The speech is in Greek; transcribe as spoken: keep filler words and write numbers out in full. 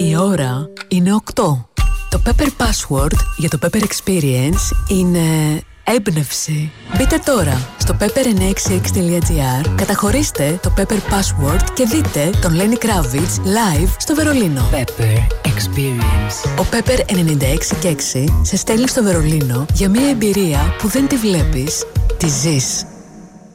Η ώρα είναι οκτώ. Το Pepper Password για το Pepper Experience είναι έμπνευση. Μπείτε τώρα στο pepper εννιακόσια εξήντα έξι τελεία gr, καταχωρήστε το Pepper Password και δείτε τον Lenny Kravitz live στο Βερολίνο. Pepper Experience. Ο Pepper ενενήντα έξι και έξι σε στέλνει στο Βερολίνο για μια εμπειρία που δεν τη βλέπεις, τη ζεις.